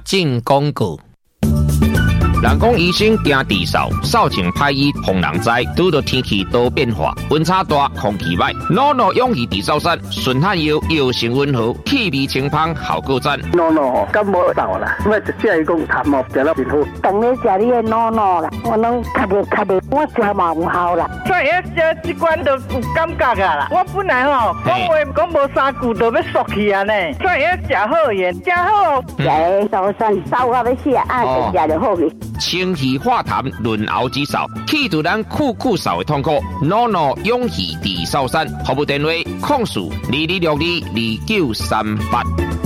进广告。人讲医生惊治扫，扫清歹医防人灾。拄到天气多变化，温差大，空气歹。NONO 勇气治扫伞，顺汗药药性温和，气味清芳，效果赞。 NONO 感冒扫啦，我只是讲痰毛食了真好。 当你食你的 NONO 啦，我拢较袂，我食嘛有效啦。 所以食这款就有感觉啊啦。我本来讲话讲无3句就要缩去啊呢。所以食好盐，食好。 食扫伞扫到要死啊，食就好去。 清气化痰，润喉止扫，去除咱酷扫的痛苦。NONO 勇气治扫伞，服务电话：0422622938。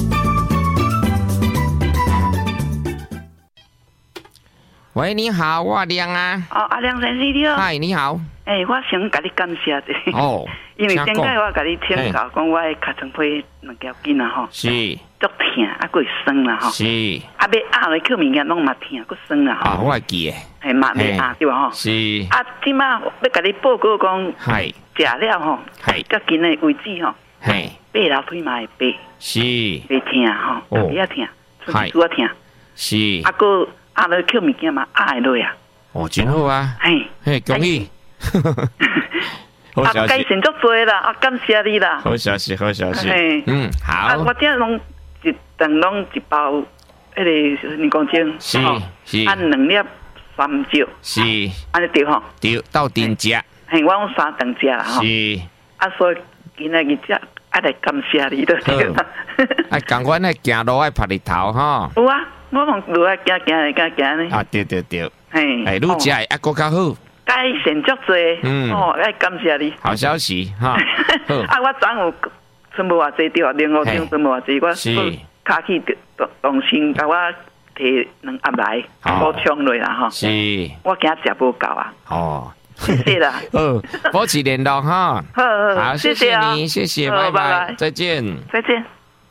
喂，你好，我阿亮啊。 阿亮先生你好。 嗨，你好。 我先甲你感谢一下。因为顶摆我甲你请教，讲我的尻川皮两条筋啊吼， 是足疼，啊，佫会酸啦吼。 是。 啊，要压落去物件拢嘛疼，佫酸啦吼。 我会记诶。 系嘛要压对吧吼？ 是。 啊，即马要甲你报告讲， 系食了吼，系到今日为止吼， 系爬楼梯嘛会爬， 是会疼吼，特别疼，喙拄啊疼， 是。 啊，佫压落去物件嘛压会落啊。 真好啊！嘿，恭喜！好消息， 改善足多啦，感谢你啦。 好消息，好消息。好。 我这拢一顿拢一包，迄个人工精， 是， 按2粒3少， 是， 安尼对吼？ 对，到顶食。 嘿，我用3顿食啦吼。 是。 所以今日只爱来感谢你都对啦。 共阮来行路爱晒日头吼。 有啊，我往路啊行呢。 对。 嘿， 愈食会佫较好。 改善足多，爱感谢你。 好消息哈！ 我昨有存无偌济对啊，另外种存无偌济，我卡去重新甲我摕2盒来补充落啦吼。 是， 我惊食无够啊。谢谢啦。 保持联络哈。好，谢谢你，谢谢，拜拜，再见。 再见。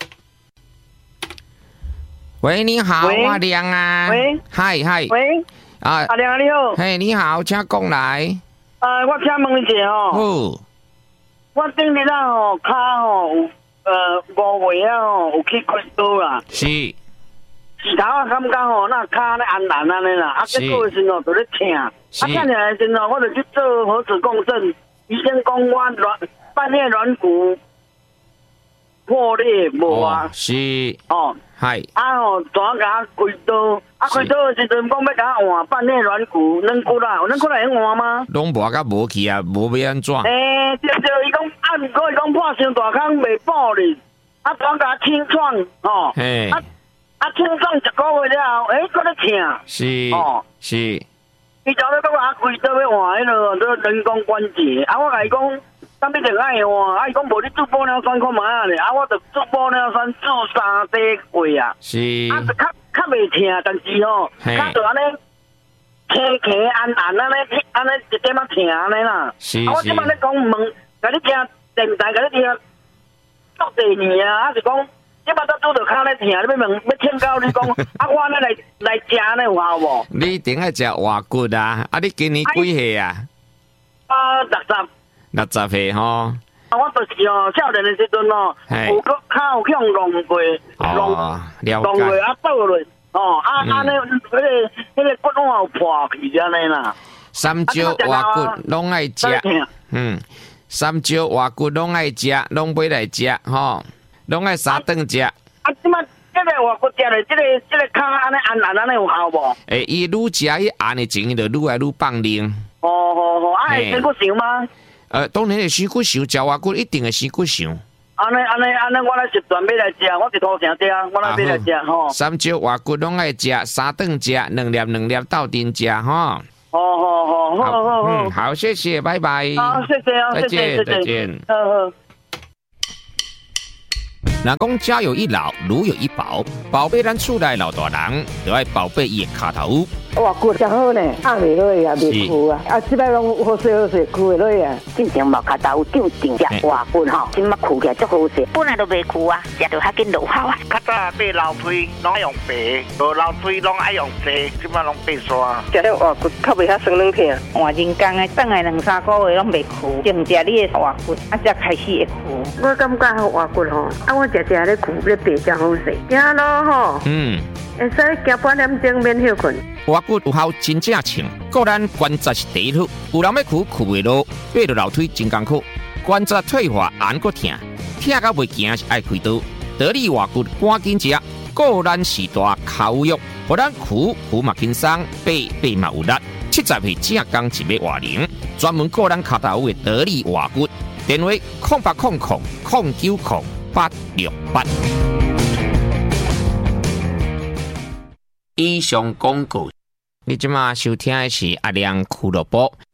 喂，你好，我亮啊。 喂， 嗨。 喂。阿亮你好， 嘿，你好，请讲来。 我请问一下好。 我顶日吼脚吼有5月有去开刀啦。 是。 时头感觉吼那脚咧安安安尼啦，结果的时候就咧疼。疼的时候我就去做核磁共振，医生讲我半夜软骨破裂无啊。 是。系。 怎甲开刀？开刀的时阵讲要甲换半夜软骨软骨啦，软骨会用换吗？ 拢无甲无去啊，无要安怎？ 对，伊讲毋过伊讲破伤大孔未补哩，怎甲清创吼？ 嘿。 清创1个月了后，搁咧疼。 是。是。 伊就咧讲开刀要换迄个人工关节，我甲伊讲。咱必定爱换，伊讲无你做玻尿酸看卖啊咧，我着做玻尿酸做3个月啊。 是。 就较袂疼，但是吼，较着安尼，轻安安安尼一点仔疼安尼啦。 是。 我即摆咧讲问，甲你听电台，甲你听，到第2啊，是讲即摆都拄着骹咧疼，你要问要请教你讲，我安尼来食安尼有效无？ 你一定爱食活骨啊！你今年几岁啊 ？60。 60岁吼。 我就是少年的时阵有脚有去用弄过，弄过倒落，安尼迄个骨拢有破去安尼啦。 三椒活骨拢爱食，三椒活骨拢爱食，拢买来食吼，拢爱3顿食。 即摆这个活骨食的，这个脚安尼安安尼有效无？ 伊愈食伊安的情，就愈来愈放灵。 会生骨伤吗？ 当然会生骨伤，食活骨一定会生骨伤。 安尼，我来习惯要来食，我是土城爹，我来来食吼。 三椒活骨拢爱食，3顿食，2粒斗阵食吼。好，谢谢，拜拜。 好，谢谢， 再见。若讲家有一老，如有一宝，宝贝咱厝内老大人，就要宝贝伊的脚头。 活骨真好呢，压袂落也袂枯啊，即摆拢好势枯袂落啊。 进前无脚头长定食活骨吼，即摆枯起来足好势，本来都袂枯啊，食着较紧落效啊。 较早爬楼梯拢爱用爬，无楼梯拢爱用坐，即摆拢爬山。 食了活骨较袂遐酸软疼， 换人工的等来2-3个月拢袂枯，净食你的活骨，才开始会枯。 我感觉活骨吼，我食咧枯咧爬真好势，行路吼。 会使行半点钟免休困。 滑骨有效真正强，个咱关节是第一腿，有人要屈袂落，爬落楼梯真艰苦，关节退化按个疼，疼到袂行是爱开刀。得力滑骨赶紧食，个咱时大口肉，互咱屈嘛轻松，爬嘛有力。70岁正刚一尾瓦零，专门个咱脚头的得力滑骨。电话0800090868。以上广告，你即马收听的是阿亮俱乐部。